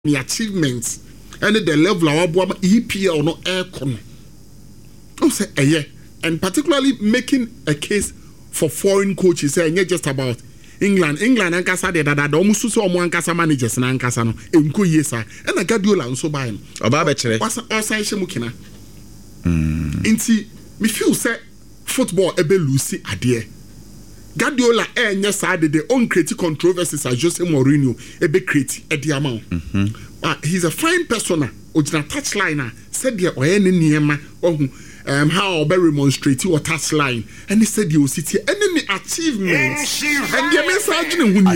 the achievements and the level of EPL no air corner. I say and particularly making a case for foreign coaches saying just about England and Casa de Dada almost so one Casa managers and Casano in Kuyesa and a Guardiola and so by him. Obabechere. What's outside Shemukina? Inti me feel say football ebe Lucy adie. Guardiola yes I did the own creative controversies as Jose Mourinho ebe create at the amount. But he's a fine persona. Ojina touchliner said there or any niema how be remonstrate or touchline and he said you city any achievements and the message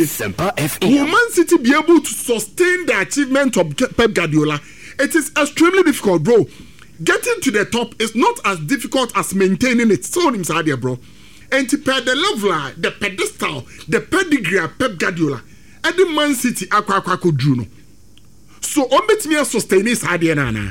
will Man City be able to sustain the achievement of Pep Guardiola? It is extremely difficult, bro. Getting to the top is not as difficult as maintaining it. So him say there, bro. And to pay the level, the pedestal, the pedigree of Pep Guardiola, and the Man City akwa drew no. So on bet me sustain this idea na.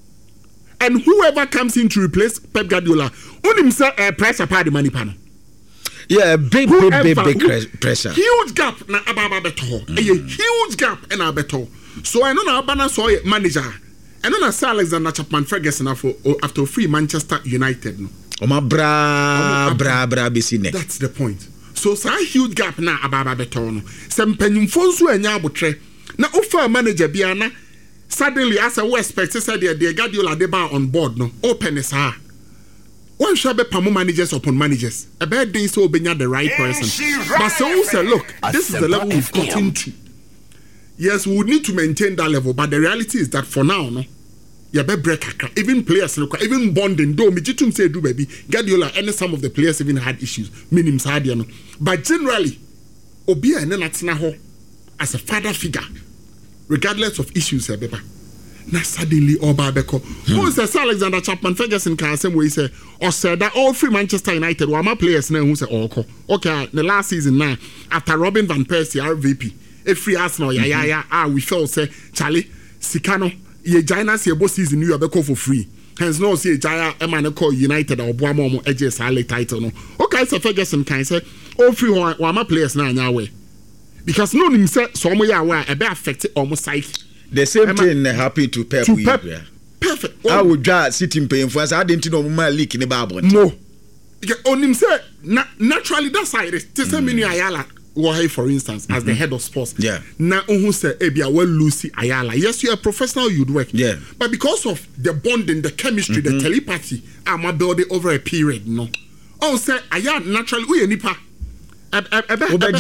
And whoever comes in to replace Pep Guardiola, on himself pressure part the money panel. Yeah, big pressure. Huge gap na ababa beto. A huge gap in our beto. So I know na abana so manager. I know na Sir Alexander Chapman Ferguson after free Manchester United no. Bra besine. That's the point. So huge gap na ababa beto no. Sempenyumfo nso anya abotre. Na ofa manager bia na suddenly as a expect said the Guardiola they bar on board no open is one shall be pamo managers upon managers a bad day so benya the right person but so say look this is the level we've got into. Yes, we would need to maintain that level, but the reality is that for now no you be break even players look even bonding though me jitum say do baby Guardiola and some of the players even had issues meaning sadia no but generally obi ene natina ho as a father figure regardless of issues ebeba na suddenly oba beko who says Alexander Chapman Ferguson can same way say or said that all three Manchester United were my players now who say okay the last season now after Robin van Persie RVP if free Arsenal we felt say Charlie Sikano ye China see both season you abeko for free hence no say Jaya Emmanuel call United or Boamo edges title no okay so Ferguson can say all three were my players now anyway. Because no him say some way aware a be affected almost psyche. The same thing happened to Pep. Perfect. I would just sitting paying for us. I didn't know my leak in the Bible. No. On him say naturally that side is the same mini Ayala Wahe for instance as the head of sports. Yeah. Now who say Ebia well Lucy Ayala. Yes, you're a professional, you'd work. Yeah. But because of the bonding, the chemistry, the telepathy, I'm building over a period, no. Oh say Ayala naturally we nipa. Perfect.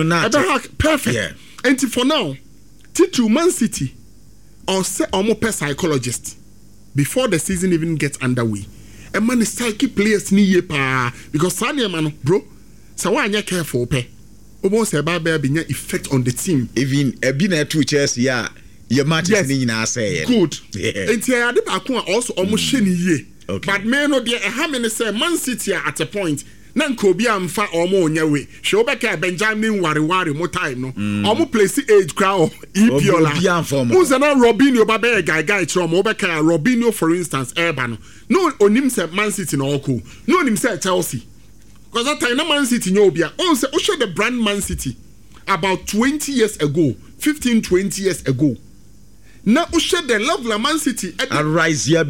Yeah. And for now, to Man City or say almost per psychologist before the season even gets underway. A man is psyche players ni pa because Sanya man bro. So why you careful pe? Almost a bad effect on the team. Even a been two chairs your match is say good. And here the also almost shiny ye. But man no dear how many say Man City at a point. Nanko bi amfa omo onyawe hwe obeka Benjamin Wari mo time no omo place age crowd Epiola Uzana Robinho babe guy from obeka Robinho for instance Eba no onim se Man City no oko no onim se Chelsea because that time Man City no bia on se o the brand Man City about 20 years ago 15-20 years ago. Now, we share the level of Man City. Arise here,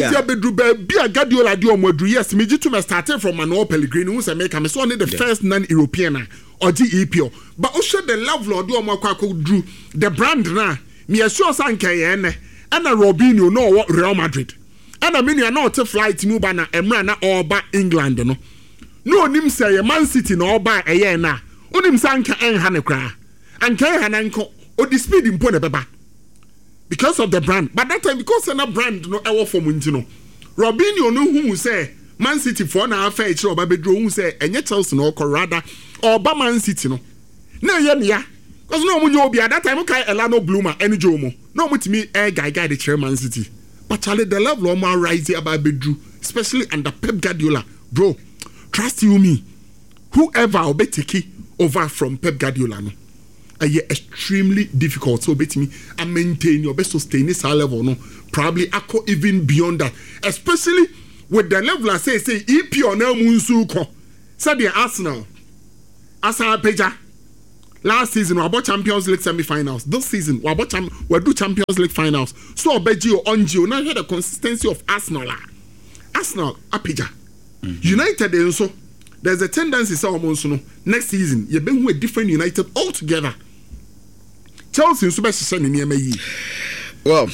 be a Guardiola di omodru. Yes, me jitu me started from Manuel Pellegrini, who's a maker. Me so only the first non-European or the EPO. But we share the level of di omodru drew the brand na. Me assure sanke yene. And a Robinho no Real Madrid. And a mini no to flight mu ba na Emra na oba England no. No nim say Man City no oba eye na. Onim sanka enha ne kra. Anka enha na nko o di speed mpo ne beba. Because of the brand. But that time, because of the brand, no, I for Muntino. Robinho, no, who say Man City for now, fair, or Babedro, who say, and yet Chelsea, no, Corrada, or Man City, no. No, yeah. Because no one will be at that time, okay, Elano Bloomer, any Jomo. No, with me, guy, the chairman City. But Charlie, the level of my rise here about Bedru, especially under Pep Guardiola, bro, trust you me, whoever will be taking over from Pep Guardiola, no. Extremely difficult so bet me and maintain your best sustain this level no probably even beyond that especially with the level I say EP on El Munsuko said the Arsenal Asa Peja last season we about Champions League semi-finals. This season we do Champions League finals. So Obegio Onjio now had the consistency of Arsenal Apija. United also there's a tendency so next season you been with different United altogether. Chelsea super well,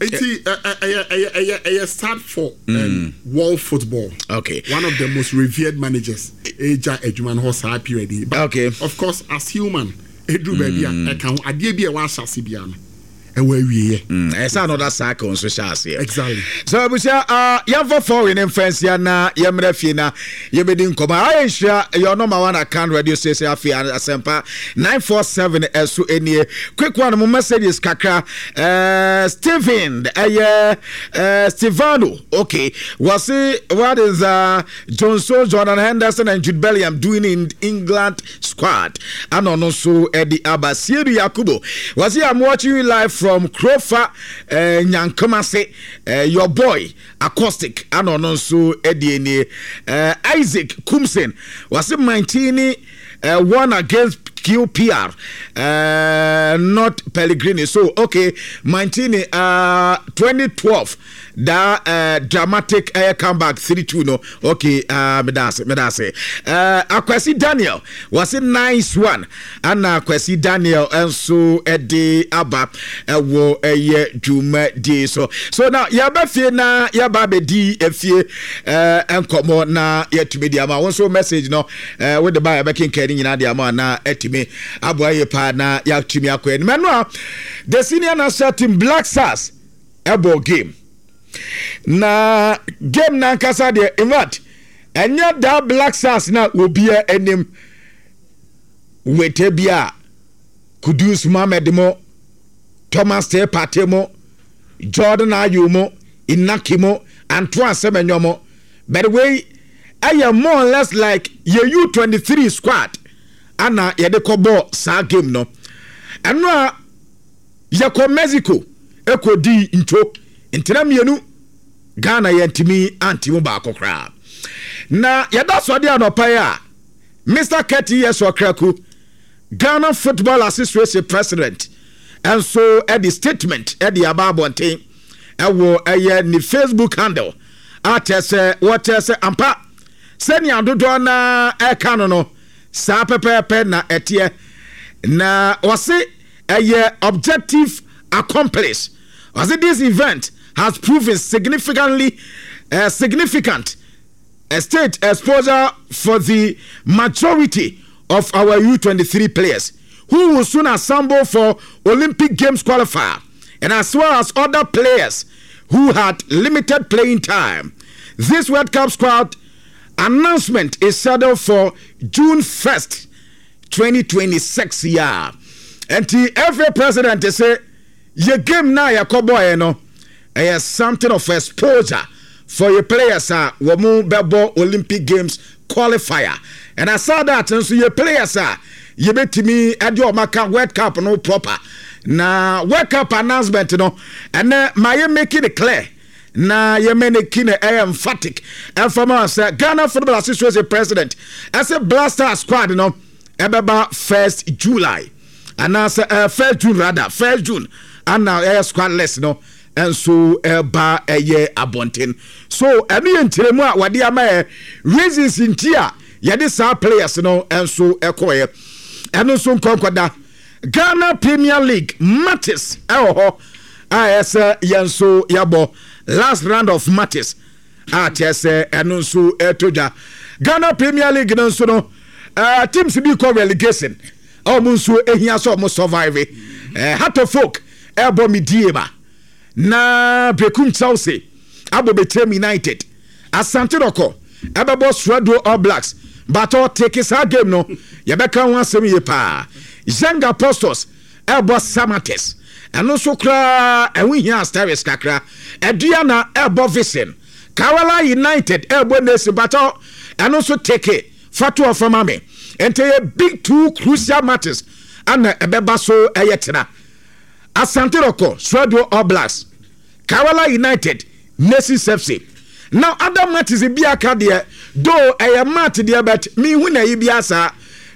it's start for world football. Okay. One of the most revered managers, Eja Ejuman Hosa period. But okay. Of course, as human, Edru baby, I can adie wa shasi biano. And where we it's another cycle on social here. Exactly. So we say you for foreign friends ya na yemre fina ye be din koma Aisha your number one account radio station afia asempa 947 esu enie quick one mo messages kakra Steven Stefano okay what is Johnson Jordan Henderson and Jude Bellingham doing in England squad and also Eddie Abasiru Yakubo was I'm watching you live from Krofa Nyankomase your boy Acoustic and also Eddie Isaac Kumsen was it Mantini won against QPR not Pellegrini so okay Mantini 2012 that dramatic comeback 3-2 no okay medase Akwesi Daniel was a nice one and Akwesi Daniel and so Eddie Abba wo Juma di so now yaba fie na yaba be di efie enkomo na yetumi di ama won so message no with the buy back in kedi nyina di ama na etimi aboye pa na yatumi akwa ni meno the senior national team Black Stars ebo game na game na nkasa de in fact enya da Black Stars na obia enim wetebia Kudus Mohamed mo Thomas T. Patemo, Jordan Ayumo, Inakimo, Antoine Semenyomo. By the way, I am more or less like your U23 squad. Anna Yadekobo sa game no. And now Yako Mexico, Eko di intro, Intramienu, Ghana yentimi anti mubako crab. Na Yadaswadi anopaya, Mr. Ketty Yeswakraku, Ghana Football Association President. And so at the statement at the ababonte ewo ni Facebook handle atese what say ampa seni adodo na eka no sa pepepe na etie na wase objective accomplished was this event has proven significant state exposure for the majority of our U23 players who will soon assemble for Olympic Games qualifier, and as well as other players who had limited playing time. This World Cup squad announcement is scheduled for June 1st, 2026 year. And every president say, "Your game now, your cowboy, no, something of exposure for your players. Womu bebo Olympic Games qualifier." And I saw that, and so your players you bet me at your Maka World Cup no proper. Na World Cup announcement no, and my making it clear. Na ye making it emphatic. And from us, Ghana Football Association President, as a blaster squad, you know, about 1st July, and as 1st June rather, 1st June, and now squad less no, and so ba a year abontin. So any intremo what the ama reasons in tia. Yet our players, you know, and so echoe. And also conquer Ghana Premier League matches. Yanso Yabo last round of matches. And also Etoja Ghana Premier League. No, teams be called relegation. Almost almost surviving. Hato folk Ebo Midieba na Bekum Chelsea Abo Betem United Asante Roko Ebo Swado All Blacks. But all take his game no. Yabeka one semi pa. Zenga Apostles, Elbo Samates, and also cry and we hear Staris Kakra, Adriana Elbo Vision, Kawala United, Elbo Nesi Battle, and also take it. Fatu of Mame, and take a big two crucial matters, and a bebaso Ayatina. Asante Roko, Swado All Blacks, Kawala United, Nesi Sepsi. Now other matters in Biaka there, though I am mat there, but me when I biasa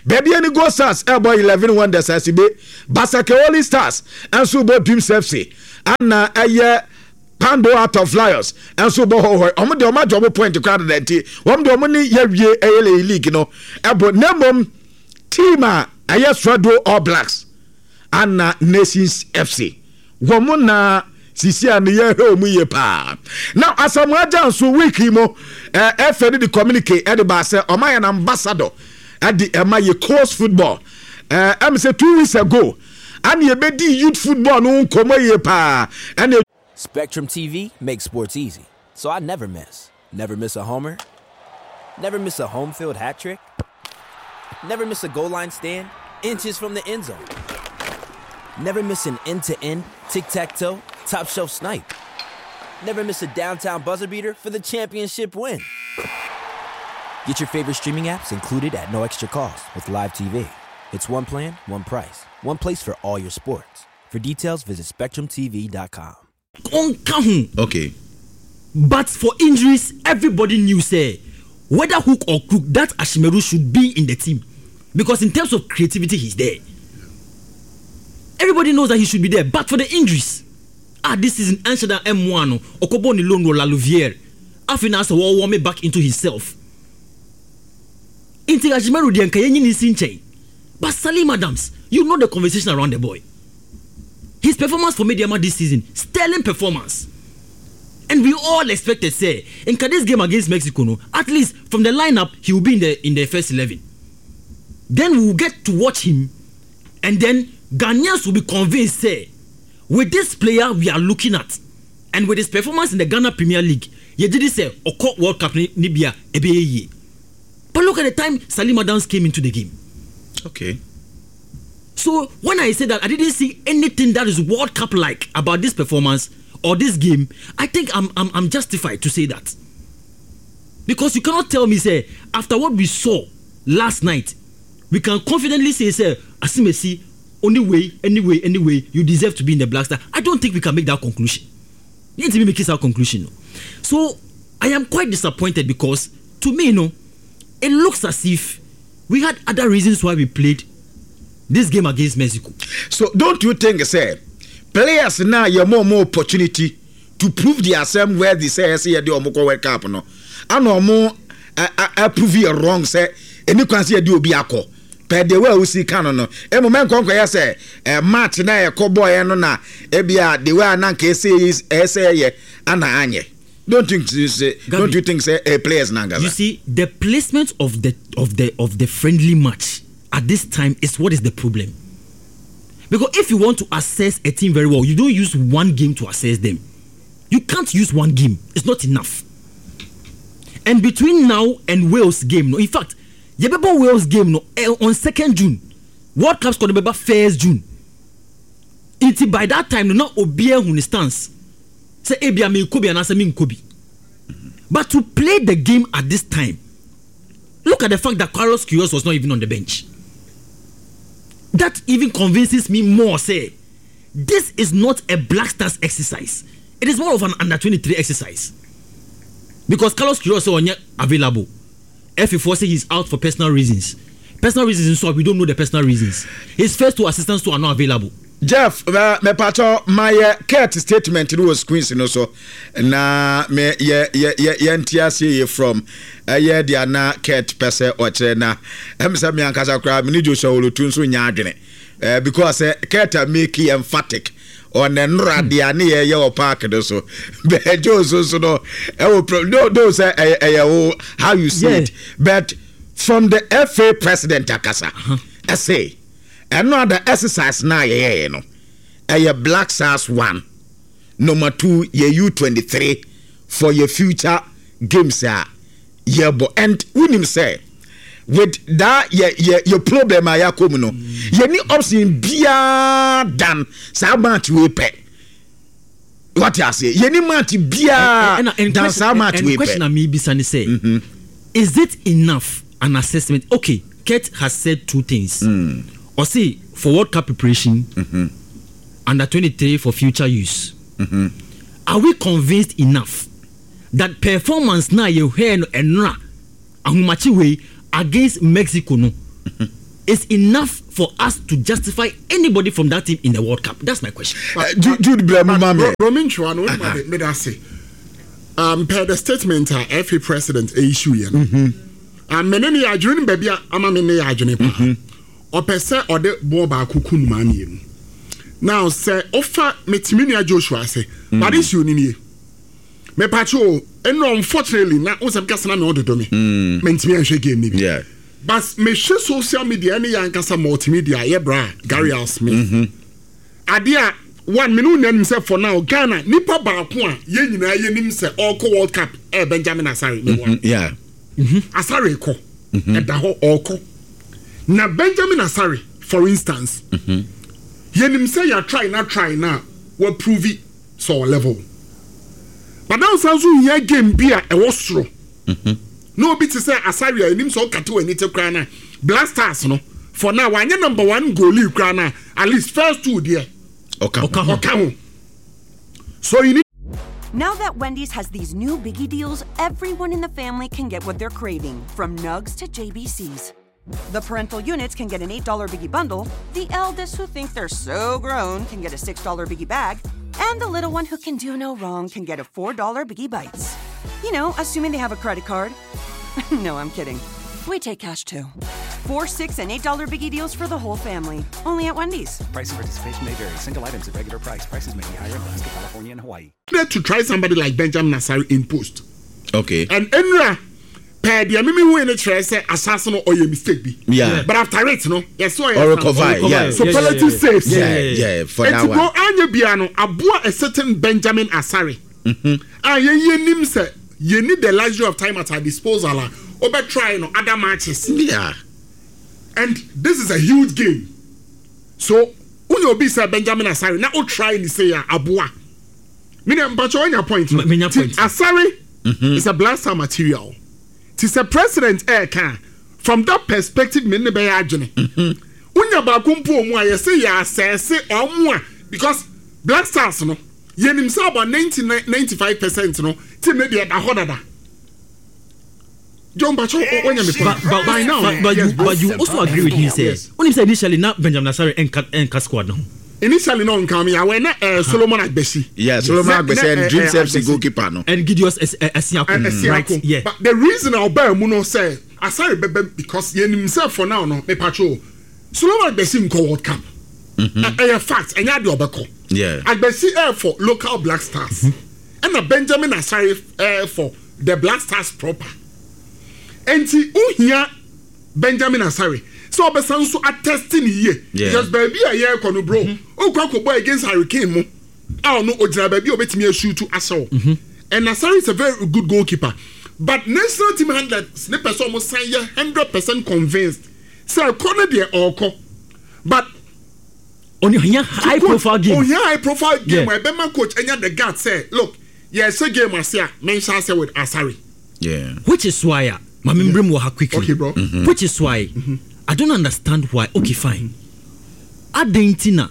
baby any go stars boy 11 wonders as be Basakewoli Stars and so boy Dreams FC and Pando out of Lions and so boy omo de omo job point crowd that omo de omo ni yawie ALA league no ebo nemom team Strado All Blacks and Nations FC womo na sisi an ye mu ye pa now Asamoah Gyan so week mo FA the communicate at the bar say o my ambassador at the my course football am say 2 weeks ago and ye be di youth football no komo ye pa and Spectrum TV makes sports easy, so I never miss a homer, never miss a home field hat trick, never miss a goal line stand, inches from the end zone, never miss an end-to-end tic-tac-toe top shelf snipe, never miss a downtown buzzer beater for the championship win. Get your favorite streaming apps included at no extra cost with Live TV. It's one plan, one price, one place for all your sports. For details, visit SpectrumTV.com. Okay. But for injuries, everybody knew say whether hook or crook, that Ashimeru should be in the team. Because in terms of creativity, he's there. Everybody knows that he should be there. But for the injuries, this season, Anshada M1, Okobo Nilongo La Louvière, Afina has to warm me back into himself. Inti Ashimeru Diankayenyi Nisinche. But Salim Adams, you know the conversation around the boy. His performance for Mediama this season, sterling performance. And we all expected, say, in this game against Mexico, no, at least from the lineup, he will be in the first 11. Then we will get to watch him, and then Ghanaians will be convinced, say, with this player we are looking at, and with his performance in the Ghana Premier League, you did say, Oko World Cup Nibia Ebeye. But look at the time Salim Adams came into the game. Okay. So when I say that I didn't see anything that is World Cup like about this performance or this game, I think I'm justified to say that. Because you cannot tell me, say, after what we saw last night, we can confidently say, Asimesi, anyway, you deserve to be in the Black Star. I don't think we can make that conclusion. You need to make our conclusion. No? So I am quite disappointed because to me, it looks as if we had other reasons why we played this game against Mexico. So don't you think, say, players now you more opportunity to prove themselves where they say the Omoko World Cup no, and no more prove you wrong, say, and you can see do be ako. Per the way we see canon no. E moment kon say match na e cowboy no na e bia the way na nke say ye ana anye. Don't you think say players nangaza? You see, the placement of the friendly match at this time is what is the problem. Because if you want to assess a team very well, you don't use one game to assess them. You can't use one game. It's not enough. And between now and Wales game, in fact, Yebeba Wales game on 2nd June. World Cup's going to be 1st June. It's by that time, not Obia who stands. Say Ebia me Kobe and Asami Kobe. But to play the game at this time, look at the fact that Carlos Queiroz was not even on the bench. That even convinces me more, say, this is not a Black Stars exercise. It is more of an under-23 exercise. Because Carlos Queiroz is not available. F4 say he's out for personal reasons. Personal reasons, so we don't know the personal reasons. His first 2 assistants are not available. Jeff, me pato my Kurt statement was Queens no so na me ye from ye dia na Kurt pese oche na em say me ankasa kra me ni Joshua Olotun so nya adwene because Kurt make emphatic on the nradia ne ye o park do so be Joe so no do say how you see it, but from the FA president akasa I say another exercise na ye no a Black Stars 1 number 2 ye U23 for your future games ye bo and unim say with that your problem ya come no ye ni option bia dan sa match we pe what you say ye ni match bia dan sa match we pe question na me bisani say is it enough an assessment? Okay, Kurt has said 2 things. Or say for World Cup preparation, under 23 for future use. Are we convinced enough that performance now you hear and ahumachi way against Mexico no? is enough for us to justify anybody from that team in the World Cup? That's my question. Jude Blamame. Romin Chuan, what did I say? Per the statement, FA president issue. And many are joining baby, I'm a many are joining. Or per se, or the Boba Kukun Mani. Now, say, offer Metiminia Joshua say, but this you need. Me pacho, and unfortunately, now was a gas and order to me. Mentimian shake game, Yeah. But me share social media, any young cassa multimedia, yeah, bra, Gary Al Smith. Adia, 1 minute himself for now, Ghana, Nipa Barakua, Yen himself, all co World Cup, Benjamin Asari. Yeah. Asari ko, at the whole Oko. Now, Benjamin Asari, for instance, Yen say you try now, will prove it so level. But now, Sansu, yeah, game beer, a was true. No bit to say Asari, and him so Katu and Nita Krana. Blasters, no. For now, when you're number 1 goalie, Krana, at least first 2 there. Okay. So you need. Now that Wendy's has these new biggie deals, everyone in the family can get what they're craving, from Nugs to JBCs. The parental units can get an $8 biggie bundle, the eldest who think they're so grown can get a $6 biggie bag, and the little one who can do no wrong can get a $4 biggie bites. You know, assuming they have a credit card. No, I'm kidding. We take cash too. 4, $6, and $8 biggie deals for the whole family. Only at Wendy's. Price and participation may vary. Single items at regular price. Prices may be higher in Alaska, California, and Hawaii. To try somebody like Benjamin Asari in post. Okay. And Enra, per the Mimi win a trace, assassin or your mistake be. Yeah. But after it, no, yes, so or recover. Yeah. So relative safe. Yeah. For now. And to go Anya Biano, abua a certain Benjamin Asari. Ye nim say, you need the luxury of time at our disposal. Over trying other matches. Yeah. And this is a huge game. So, when you be say Benjamin Asari, now try to say abua. But on your point. Asari is a blaster material. It's a president air can. From that perspective, many be agony. Unya bakumpo mwa yese ya say or more because Black Stars no yen himself about 95% no team maybe at a John Bacho when by now but you also agree with him say when he said initially not Benjamin Asari and squad no initially no come here when Solomon Agbesi Solomon Agbesi and Dreams FC goalkeeper no and Gideos Asiako right yeah but the reason I'll bear Muno say Asari bebe because yen himself for now no me patrol Solomon Agbesi in World Cup a fact and ya do obeko yeah Agbesi air for local Black Stars and a Benjamin Asari for the Black Stars proper. Enti uhia Benjamin Asari so obesan so attesting here because baby a year kono bro o kwako boy against Hurricane mo no ojira baby obetimi shoot to aso and Asari is a very good goalkeeper but national team handler snippers almost say 100% convinced say corner there oko but on your high profile game where Bema coach enya the guard say look yes a game asia mention say with Asari which is why quickly. Okay, bro. Which is why I don't understand why. Okay, fine. Adentina,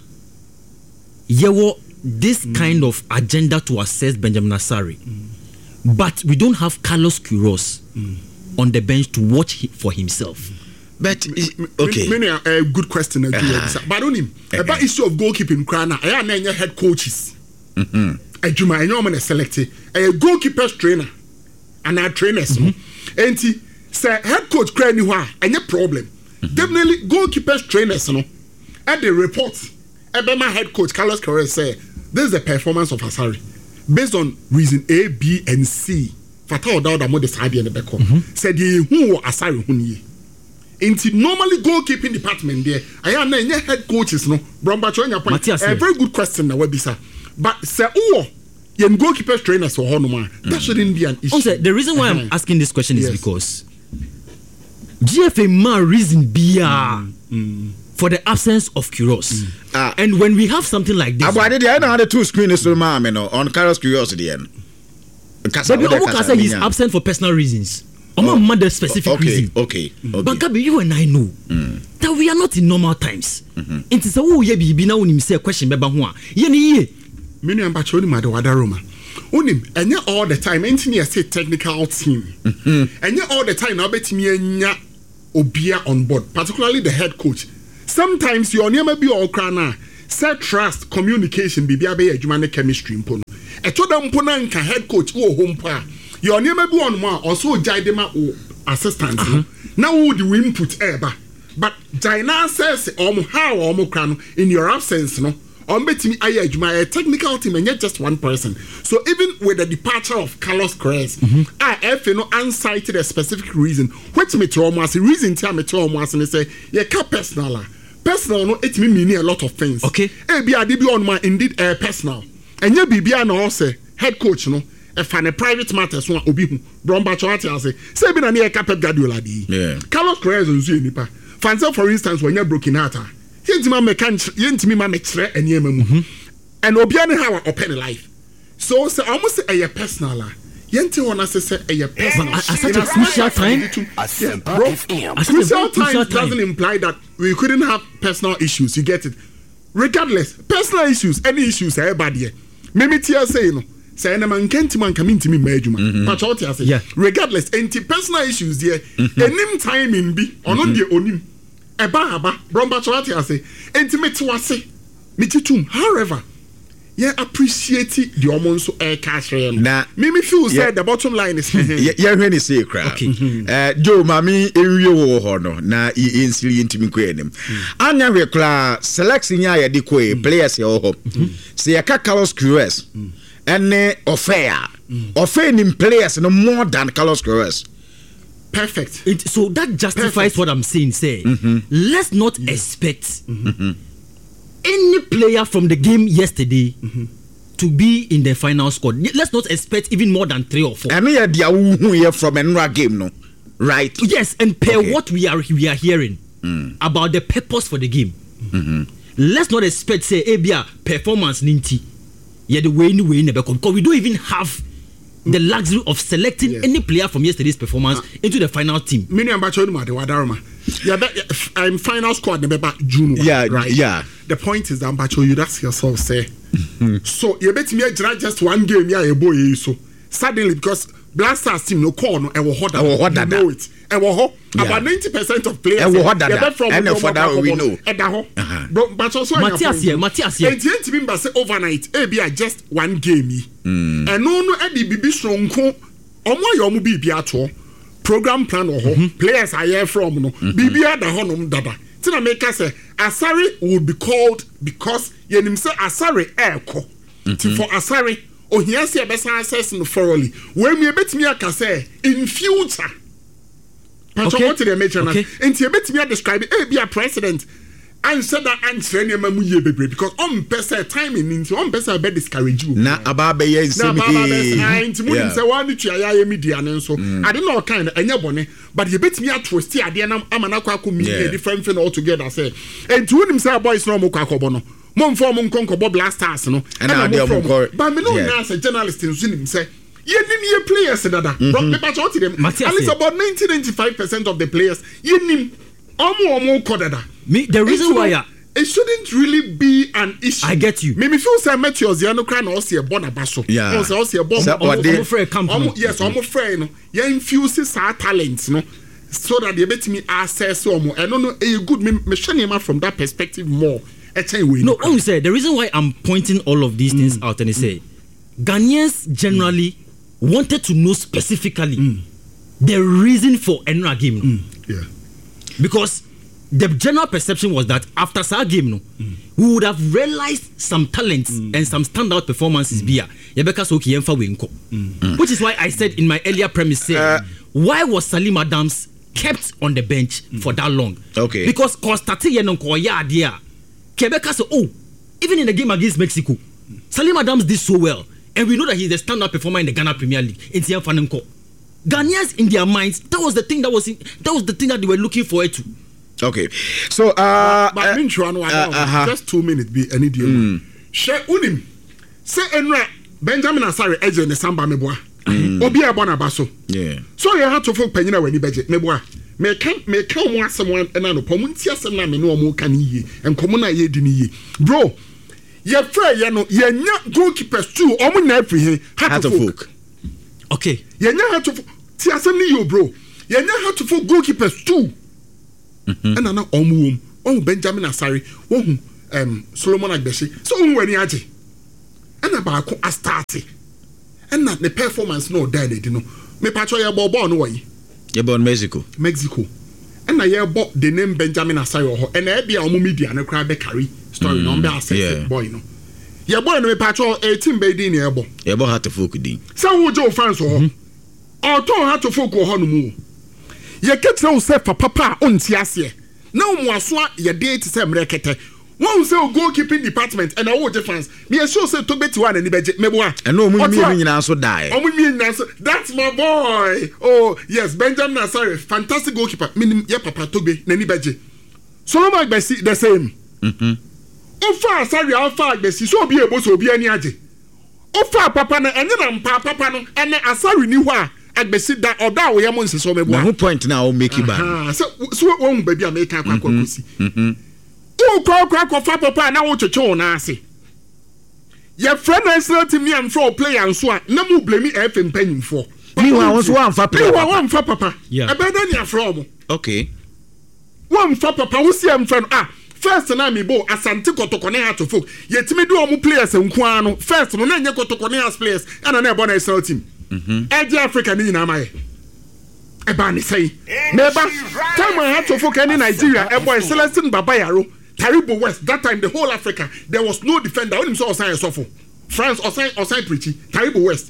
yewo this kind of agenda to assess Benjamin Asari, but we don't have Carlos Queiroz on the bench to watch for himself. But okay, many a good question. But on him about issue of goalkeeping, Krana. I am your head coaches. Juma, I know I'm selected a goalkeeper trainer and our trainers. And say head coach cry anywhere, any problem. Definitely goalkeepers trainers no. At the report, my head coach Carlos Queiroz say this is the performance of Asari based on reason A, B, and C. Fatao Dauda mo decide in the back. Said ye who Asari hunye. Into normally goalkeeping department there. I am na head coaches no. Bromba chonya point. A very good question na webisa. But say yen goalkeepers trainers or honoma. That shouldn't be an issue. Also, the reason why I'm asking this question is because GFA ma reason for the absence of Queiroz. And when we have something like this, I know the 2 screens on Carlos Queiroz at the end. But he's absent for personal reasons. Mother specific reason. Okay. But Gabi, you and I know that we are not in normal times. It is a be now when you say a question beba ho a. Many am bachoni ma de wada Roma. Onim enye all the time engineer say technical team. Enye all the time na betimi anya obia on board, particularly the head coach. Sometimes your name may be all crana. Set trust, communication, bibia be adwuma chemistry mpo no. Eto da mpo na nka head coach wo home pa. Your name may be on ma also jai dem assistant no. Now wo the input eba. But Jaina says how crano in your absence no. Betimi aye adwuma a technical team and yet just one person. So even with the departure of Carlos Queiroz, I no uncited a specific reason. Which me to almost reason tell me to almost and say yeah personal. Personal no it mean a lot of things. Okay. Be on my indeed personal. And you be no say head coach no if a private matters one obi hu Bromba Chawati say be na near Pep Guardiola di. Yeah. Carlos Queiroz nzu nipa. Fancy for instance when you're broken heart. Yentimi ma mekre enema mu. And obiane how open life. So say almost a personal. Yenti wanna say a personal. At such a crucial time. Crucial time doesn't imply that we couldn't have personal issues. You get it? Regardless, personal issues, any issues, everybody. Mimi tia say no. Say na man kenti man come into me majuma. But what I say? Regardless, any personal issues there. Enim timing be onon de onim. Eba Bromba Chawati say intimate wase mititum. However, yeah, appreciate the almost so air cash na me feel said the bottom line is yeah when you say cry. Okay. Joe mami ewie wo ho no na insili intimi ko enim. Anya we kra selection ya ye de ko players ye ho. Say ya Carlos Queiroz ene offer nim players no more than Carlos Queiroz. Perfect. So that justifies what I'm saying. Say, let's not expect any player from the game yesterday to be in the final squad. Let's not expect even more than 3 or 4. I mean, they are from another game, no, right? Yes, and what we are hearing about the purpose for the game. Let's not expect say, Abia performance ninti. Yeah, the way because we don't even have the luxury of selecting any player from yesterday's performance into the final team. I'm final squad number June. Yeah, right. Yeah. The point is that you ask yourself say. So you bet me just one game boy so suddenly because Blasters team no call no know it. About 90% of players from we know. But also Matthias here. And you say overnight just one game. And no bibi strong ko omo bibi ato program plan players are here from no bibi ada honom dada tina make say Asare would be called because yenim say Asare eko for Asare ohia say be access no thoroughly when me betimi aka say in future what they mention and you betimi describe be a president and said that answer any mamu bebre because on person timing into on person be discourage you na ababe ye nsem he munim say one to ya media and so I don't know kind enya bone but you bet me at twist ade na amana kwa media different thing altogether say and to him say boys no mo kwa kobo no mo form nkonkobo Blasters no and but me no na as a journalist in him say yenim ye players dada but what them at least about 90-95% of the players yenim omo kodada. Me the reason why it shouldn't really be an issue. I get you. Me feel say Metro Ziano cry no see a born abaso. Yeah. So see a born. Yes, I'm afraid no. You infuse our talents no. So that they bet me access or more. I don't know a good me shine from that perspective more. No, I say the reason why I'm pointing all of these things out and say Ghanaians generally wanted to know specifically the reason for Enra game. Yeah. Because the general perception was that after that game, we would have realized some talents and some standout performances. Which is why I said in my earlier premise, why was Salim Adams kept on the bench for that long? Okay. Because Quebec said, even in the game against Mexico, Salim Adams did so well, and we know that he's the standout performer in the Ghana Premier League. Ghanaians in their minds, that was the thing that they were looking forward to. Okay, so but just 2 minutes be any deal. Share unim say Enra Benjamin Asare eje ne samba meboa. Obi abona baso. Yeah. So you have to folk penyina wani budget meboa. Me kan mo asem wan na no pomunti asem na me no mo kan yie. Enkomo na ye di ni yie. Bro, ye frɛ ye no ye nya goalkeepers too. Omo na afri he hat to folk. Okay. Ye nya hat to ti asem ni yo bro. Ye nya hat to folk goalkeepers too. ɛna na ɔmo wɔn Benjamin Asare wɔn Solomon Agbeshi so wɔn wani agye ɛna baako a start ɛna ne performance no ɔda ne di no me patro yɛ bɔ no wɔyi yɛ bɔ Mexico ɛna yɛ bɔ the name Benjamin Asare wɔ hɔ ɛna ɛbi a ɔmo media ne kora bɛ carry story na ɔmo bɛ assess boy no yɛ bɔ no me patro 18 bɛ din ne yɛ bɔ Heart of Folk din sɛ wo je o fans wɔ hɔ ɔtɔn Heart of Folk wɔ hɔ no mu yɛ ketra wo sɛ papa a ɔnti aseɛ na wo aso a yɛ de te sɛ mmerɛ kɛtɛ wɔn sɛ o goalkeeping department and wo je fans me sure sɛ to beti wa na ni bɛgye meboa ɛna ɔmo mi nyina so die that's my boy oh yes Benjamin Asare fantastic goalkeeper minim yɛ papa Togbe na ni bɛgye Solomon Agbeshi the same ofa Asare alfa Agbeshi so obi ebo so obi ani agye ofa papa na enye na mpa papa no ene Asare ni hɔ a Agbeshi da oda wo yɛ mo nseso meboa na ho point na o make ba so wo baby America kwa kosi o kwa fa papa na wo twetwe na ase ye friend national team and for player nso a na mu blame FM panyimfo ni wa won so wan fa player wan fa papa e be da ni afro mo okay wan fa papa wo si am friend first na me bo Asante Kotokone Heart of Folk yetimi do omu players nko ano first no na nye Kotokone as players ana na e bo national team Eje Africa ni na amaye e ba ni sei neba time Heart of Folk in Nigeria e boy Celestine Babayaro Taribo West that time the whole Africa there was no defender when him saw Osai Sofo France Osai Preachy Taribo West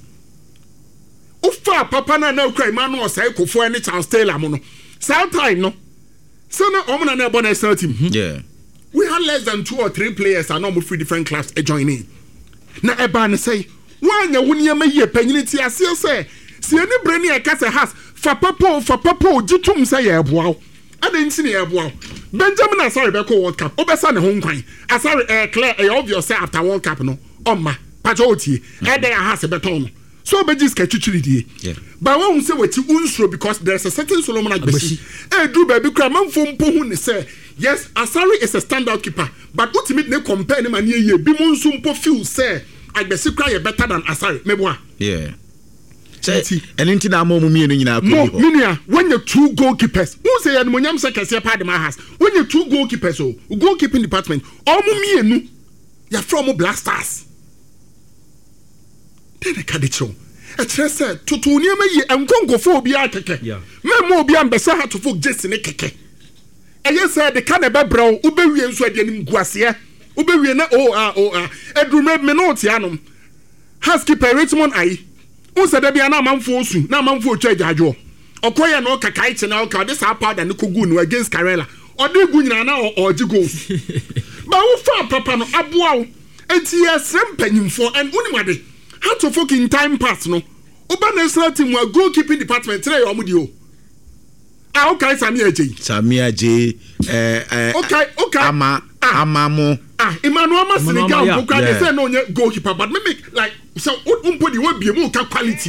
ufa papa na ukra Emmanuel Osai Kofo any Charles Taylor mo no same time no so na omo na born national team yeah we had less than 2 or 3 players and almost 3 different clubs joining na eba ne say wanya woni ma ye panyiniti ase say se ani brani e kase has fa papa jitum say ye boaw ana ntini ye boaw Benjamin Asare be ko World Cup obesa ne ho nkwan Asare clear obvious say after World Cup no omma patriotie e dey has beton no so beji sketchuchiri die but when we say we unsuro because there's a certain Solomon Agbeshi do baby kra manfo mpo hu ne say yes Asare is a standout keeper but ultimate ne compare ne man ye bi mo nso mpo feel say Agbeshi kra ye better than Asare meboa say anything na mo mi no nyina ko minia when you 2 goalkeepers who say an monyam say kese pa de ma has when you 2 goalkeepers goalkeeping department all mo mienu ya from Black Stars de ka de cho e kire say tutu ni ma yi enkongofo obi akeke me mo obi ambese Heart of Folk jesi ne keke eye say de ka na be braw ubewie nso ade nim guase ubewie na edume me no ti anom housekeeper Richmond ai unsa da bia na manfo osu na manfo otwa ajajo okoye na okakai che na oka de sa powder ne kogu no against Karela ode gu nyina na oji goals ba wo fa papa no aboa enti yesrem panyimfo and unimade Heart of Folk in time pass no oba national team wa goalkeeping department na yo mudi o okay Sami Aje okay Amamo Emmanuel Masiniga Buka they say no goalkeeper but me make like so umpodi we be mu ka quality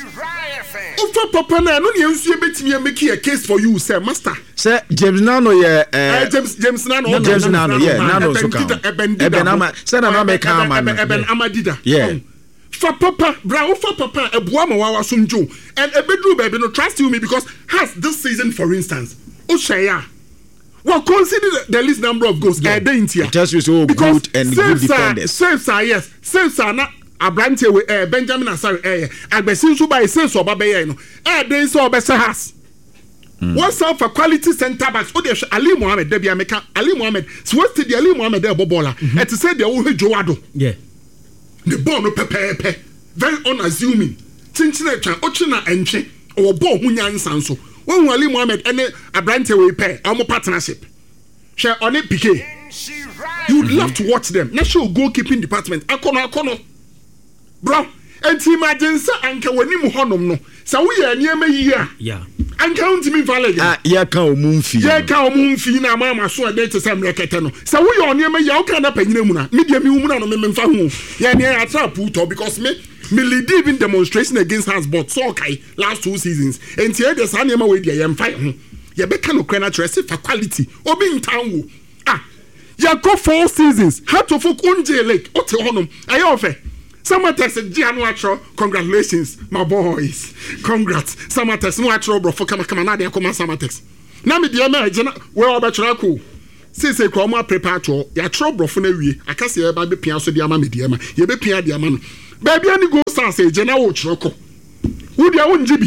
Ofa papa na no ne nsu betimi make a case for you say master say James Nano James Nano Nano so ka say na make Eben Amadida for papa bra for papa ebua ma wa sunjo and ebedru baby no trust you me because has this season for instance Oshaya well, consider the least number of goals. It tells you so good and good defenders. Saves are yes. Saves are not Abrante with Benjamin Asare. Agbeshi so by saves or Babaye no. Then so Obesa has. What's up for quality centre backs? Oh, there's Ali Mohammed. Debi Ameka Ali Mohammed. So what's the Ali Mohammed there bobola? And to say the old Joado. Yeah. The ball no pepe. Very unassuming. Tinchina chan ochina enche or ball munyan sanso. When Ali Mohammed and Abrante we pay our partnership. Share on it PK. You would love to watch them. National goalkeeping department. Akono. Bro, and imagine sa anka wani mu honom no. Sa we ya niema yia. Yeah. Anka untimi value. Ya ka omumfi. Ya ka omumfi na mama so de te sem rekete no. Sa we ya niema yia o ka na panyina mu na. Media mi mu na no me mfa hu. Ya ne ya trap to because me lead even demonstration against us but so okay last 2 seasons and here the same way there yam fight you be can okra natural for quality obi in town wo ya go 4 seasons Heart of Folk unje lake o te honum ayo ofe Samatex Giano atro congratulations my boys congrats Samatex no atro bro for kama na dey come Samatex na me dia ma agena we obetwera ko sese kwa mo prepare to ya tro brofo na wie akase ye ba be pia so dia ma me dia ma ye be pia dia ma no ba bia ni go stars agena wo twero ko wo dia wo njibi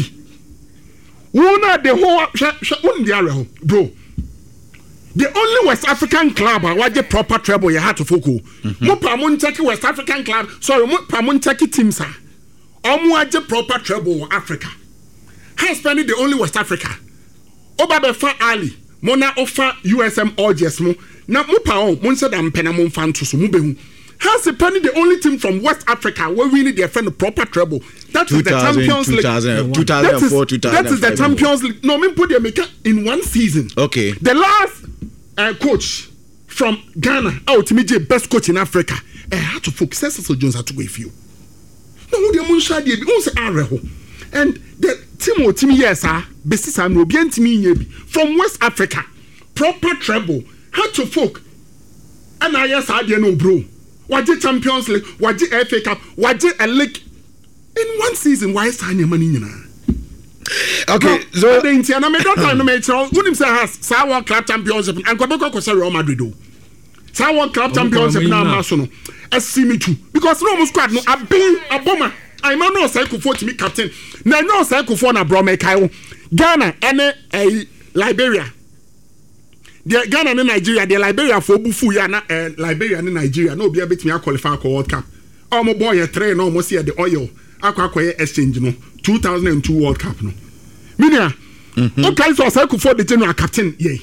wo na de ho wo ndia re ho bro. The only West African club I get proper treble you had to focus. Mo Pamuntaki West African club, sorry, mo Pamuntaki team sir. Omo get proper treble Africa. How spending the only West Africa. Oba befa Ali, mona offer USM Orges mo. Na mo pa on, mo said am pena mo fan to so mo behu. How's spending the only team from West Africa where we need their friend proper treble. That is the Champions League. 2004, 2005. That is the Champions League. No, me put them in one season. Okay. The last coach from Ghana, ultimately best coach in Africa. I had to focus. Cecil Jones had to go with you. No, the Munshadi, and the team yes, basis and Robian team from West Africa, proper treble, had to focus. And I yes, I didn't know, bro. What did Champions League? What did FA Cup? What did a league in one season? Why is signing money? Okay, so the Indiana me don't know me. So who say has World Club Championship and Quebec ko say Real Madrid o. World Club Championship na maso no. Asimi too because no squad no abin aboma. I man no say ko to me captain. Na no say ko for na bro me kai o. Ghana and Liberia. The Ghana and Nigeria, the Liberia for bufu ya na Liberia and Nigeria no be able to qualify for World Cup. Omo boy train almost here the oil. Akwa exchange no 2002 World Cup no. Minia. Okay, so I could for the general captain. Yay.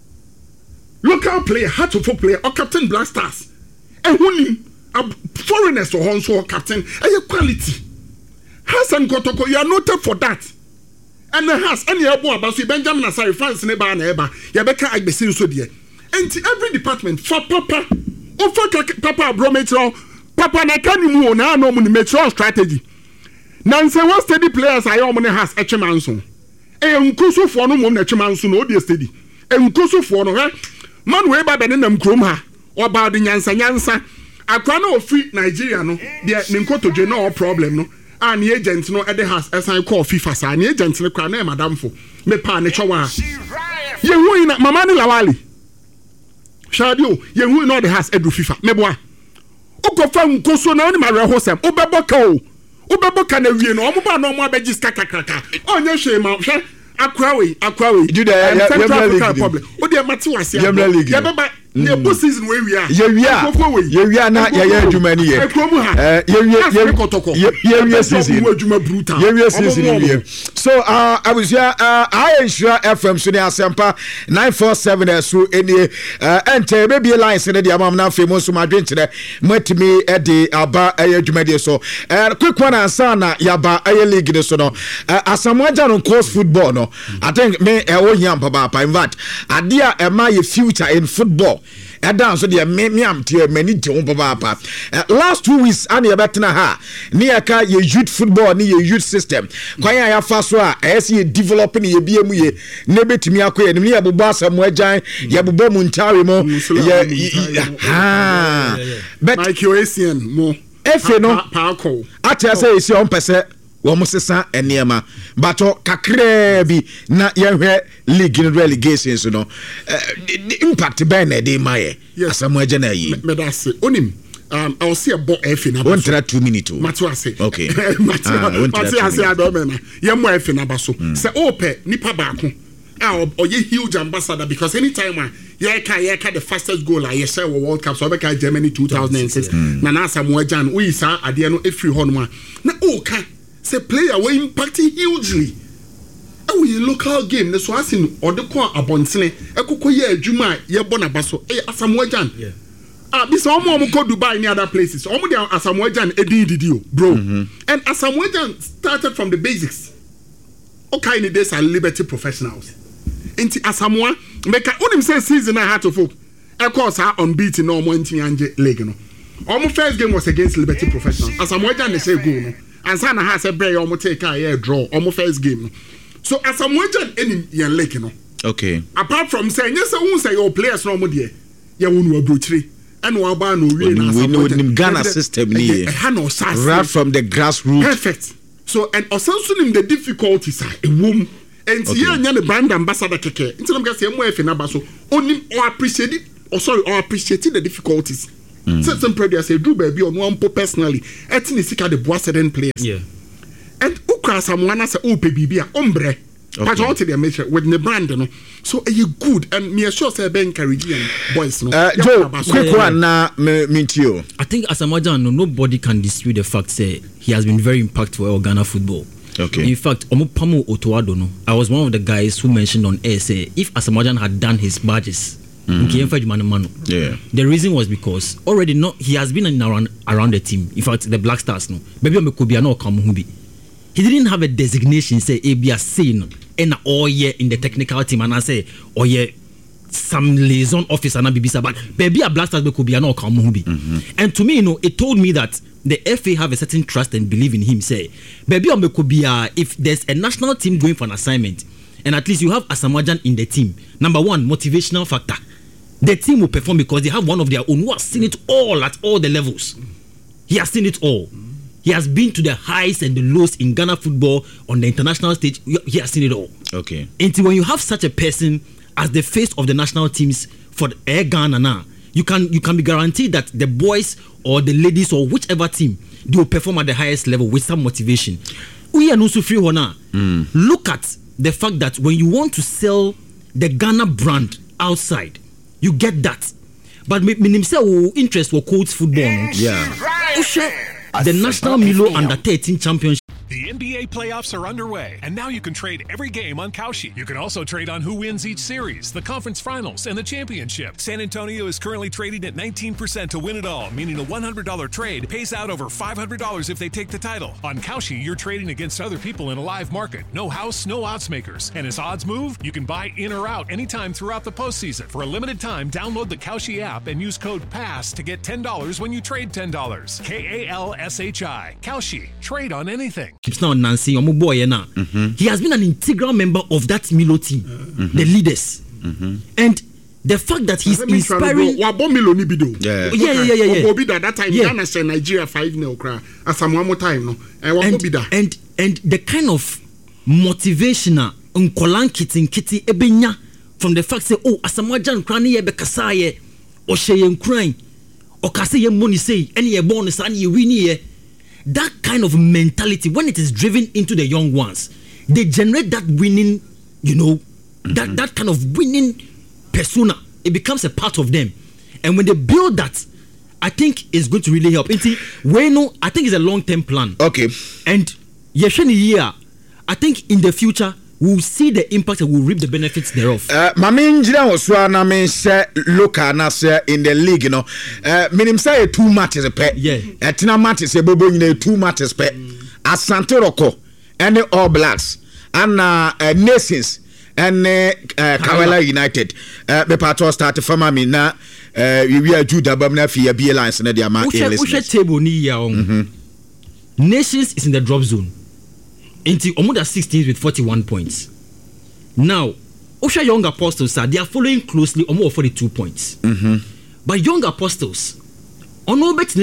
Local player, had to for player or captain Black Stars. And who foreigners or Honso captain and quality. Hassan Kotoko, you are noted for that. And the has any abo about Benjamin Asari France neba and eba. Yabeka Agbesin so dear. And every department for Papa. Or for Papa Brometro. Papa Nakani na no money metro strategy. Nancy what steady players I omone has Echemanson. Nkoso for no mom Echemanson no dey steady. Nkoso for no man we ba bene nam krom ha. Oba de nyansa. Akwa na ofi Nigeria no. De nkoto dwe no problem no. And the agent no at the house as I call FIFA sa. The agent no kwa na madam fo. Me pa ne chowa. Ye hu na mama ni lawali. Shadio ye hu no the house edu FIFA. Me boa. Okofa nkoso na oni ma reho sem. Obeboka o. Obeboka na wie no omoba no omo abeji skakakaka. Onye hwe ma hwe akwawe. Do the Yemla League problem. O de mati wase. Yemla League. Ye baba the post season we are. Ye na ye adwuma ni ye. Ye season. So I was here I ensure FM so the Asempa 947 so any enter maybe lines in the amam na famous my drink today metimi e de aba adwuma de so quick one answer na yaba league de so no Asamoah on course football no I think me e wo hiam papa in fact adia e ma ye future in football down so the me am tie mani je on papa last 2 weeks and you betna ha near ka ye youth football ni ye youth system kwan ya fa so a ye developing ye bia mu ye na betimi akoye ni ye bobo Asamoah Gyan ye bobo Muntari mo but Mike Oesian mo efe no paako atia say esi on pese wo mo sesa enema bato kakra bi na yehwe league in relegation so no impact ben na dey maye Asamoah Gyan ayi me da se onim I'll see a bo efe na ba 2 minutes matu ase okay matu ase adomena ye mo efe na ba so se ope nipa baako or ye huge ambassador because anytime ye ka the fastest goal I say World Cup so beka Germany 2006 na Asamoah Gyan we sa ade no efri ho no na o ka say player we impacting hugely we local game ne so asin or the kwa abontene ekoko ye adwuma ye bo na baso Asamoah Gyan this omo go Dubai and other places omo dey Asamoah Gyan edin bro and Asamoah Gyan started from the basics okay in days are Liberty professionals into Asamoah make unim say season I had to folk of course unbeaten no more into anje league no omo first game was against Liberty professionals Asamoah Gyan they say goal no and sana has a break omo take a draw omo first game no so Asamoah Gyan any yan league no okay apart from saying yes who say your players no mo there ya wonu abrochire and we ba no we na Asamoah Gyan Ghana system ni right from the grassroots perfect so and also in the difficulties are a womb And here the brand ambassador keke. Instead of saying more if na baso only or appreciate the difficulties. Certain players say do baby on one personally. Etini sika the boss certain players. Yeah. And ukra someone say oh baby ombre. But all to the measure with the brand, you know. So you good and me sure say Ben Caribbean boys, no. Joe, quick one na meet you. I think Asamoah Gyan, nobody can dispute the fact say he has been very impactful for Ghana football. Okay. In fact, Omupamo Otoado, no, I was one of the guys who mentioned on air say if Asamoah Gyan had done his badges, the reason was because already he has been around the team. In fact, the Black Stars, no, maybe Omekobia no Kamuhubi. He didn't have a designation say ABA saying and all year in the technical team and I say or yeah some liaison officer and Bibisa but baby a Black Stars could be an and to me it told me that the FA have a certain trust and believe in him say baby could be if there's a national team going for an assignment and at least you have Asamoah Gyan in the team. Number one, motivational factor. The team will perform because they have one of their own who has seen it all at all the levels. He has seen it all. He has been to the highs and the lows in Ghana football on the international stage. He has seen it all. Okay. Until when you have such a person as the face of the national teams for Air Ghana now, you can be guaranteed that the boys or the ladies or whichever team, they will perform at the highest level with some motivation. Look at the fact that when you want to sell the Ghana brand outside, you get that. But interest for coach football. Yeah. The National Milo Under 13 Championship. The NBA playoffs are underway, and now you can trade every game on Kalshi. You can also trade on who wins each series, the conference finals, and the championship. San Antonio is currently trading at 19% to win it all, meaning a $100 trade pays out over $500 if they take the title. On Kalshi, you're trading against other people in a live market. No house, no odds makers. And as odds move, you can buy in or out anytime throughout the postseason. For a limited time, download the Kalshi app and use code PASS to get $10 when you trade $10. KALSHI. Kalshi. Trade on anything. Keeps now Nancy he has been an integral member of that Milo team, the leaders, and the fact that he's inspiring. That time Ghana said Nigeria 5-0 as some one more time no. And the kind of motivational kitty ebenya from the fact say Asamoah Gyan krani ye bekasaye o sheye nkran o kase ye money say any ye born san ye wini. That kind of mentality, when it is driven into the young ones, they generate that winning, that kind of winning persona. It becomes a part of them. And when they build that, I think it's going to really help. I think it's a long-term plan. Okay. And year, I think in the future, we'll see the impact and we'll reap the benefits thereof. Maminjira oswana me say local na say in the league minim say 2 matches pe. Yeah. Etina matches e bobo nyina 2 matches pe. Asante Roko and All Blacks and Nations and Kawela United. Me pato start from me na we are Juda bam na fi be lines na dia ma Which table ni ya on. Nations is in the drop zone. Into Omoda 16th with 41 points. Now, Osha Young Apostles they are following closely Omo 42 points. But Young Apostles, on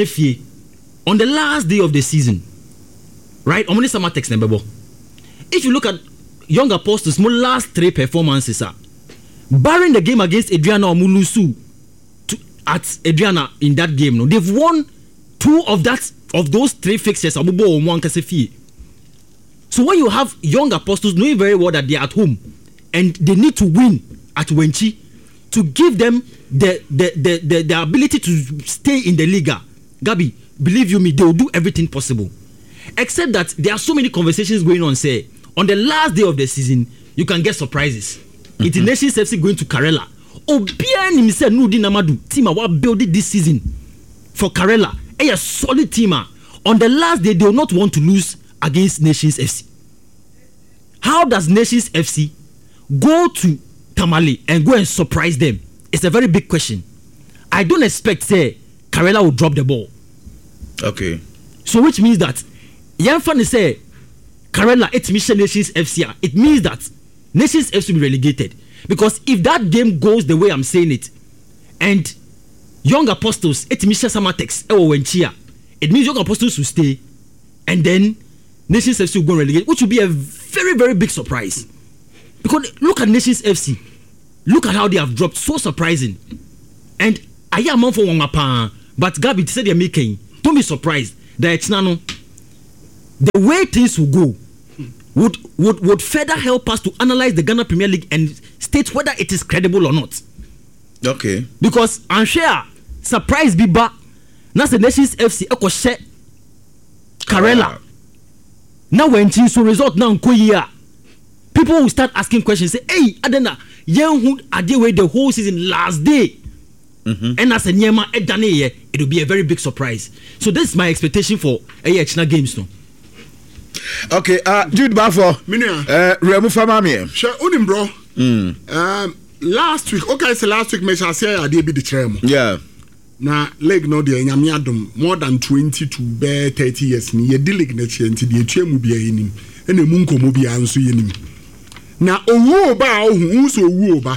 the last day of the season, right? Omoni Sama text Nebebo. If you look at Young Apostles' last 3 performances, barring the game against Adriana Omulusu at Adriana in that game, no, they've won 2 of those 3 fixtures. Abubo Omwan Kasefie. So when you have Young Apostles knowing very well that they are at home and they need to win at Wenchi to give them the ability to stay in the Liga, Gabi, believe you me, they will do everything possible. Except that there are so many conversations going on, say, on the last day of the season, you can get surprises. It's Nations FC going to Karela. Obian himself, Nudi Namadu, team what built it this season for Karela. A solid team. On the last day, they will not want to lose against Nations FC. How does Nations FC go to Tamale and go and surprise them? It's a very big question. I don't expect Karela will drop the ball. Okay. So which means that Yanfan say Karela it's Mission Nations FC. It means that Nations FC will be relegated. Because if that game goes the way I'm saying it, and Young Apostles it's Mission Samatex it means Young Apostles will stay, and then Nations FC will go relegate, which will be a very, very big surprise. Because look at Nations FC. Look at how they have dropped. So surprising. And I am on for one pa. But Gabi said they're making. Don't be surprised that it's not. The way things will go would further help us to analyze the Ghana Premier League and state whether it is credible or not. Okay. Because I'm sure surprise Biba. Now the Nations FC Ekoshe Karela. Now when so result now Koya. People will start asking questions. Say, hey, Adena, young are they wait the whole season last day? And as a Nyema Edane, it will be a very big surprise. So this is my expectation for China games now. Okay, Jude Bafo. Remu Famami. Sure, Unim bro. Last week, okay, so last week, I say I did be the chairman. Yeah. Na leg no de nyamiadom more than 20 to 30 years ni ye di leg na che nti de twemu bia yinim ene mu nkomo bia nso yinim na owu oba ohun so owu oba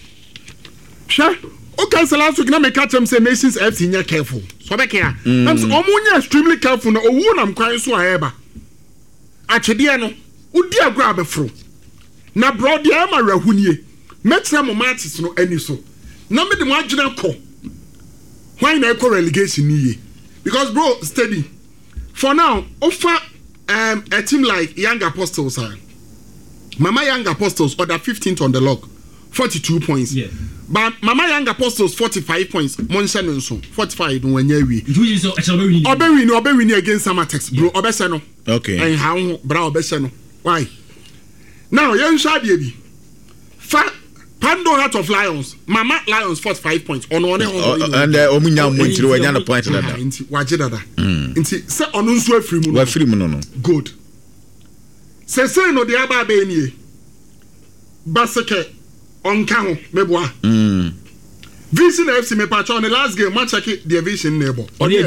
sha okay so last week na me catch them say Nations FC nya careful so be kia am so omunya extremely careful na owu nam kwan so aheba achede no udi agro abefro na bro de ama rahunie metre mo matches no ani so na me de mo agina ko why na equal relegation niye because bro steady for now offer a team like Young Apostles Mama Young Apostles order 15th on the log 42 points but Mama Young Apostles 45 points Monsen nso 45 when yewi obewin against Samatex bro obese no okay and how bra obese no why now yen sha de bi Pando Heart of Lions, Mama Lions 45 points. On one and Omunya Montiro and a point like that. Wajidada. Inti say onunso free mu. We free mu no. Good. Say no the aba be nie. Baseke onka ho meboa. Vision FC me patch on the last game match check the vision neighbor.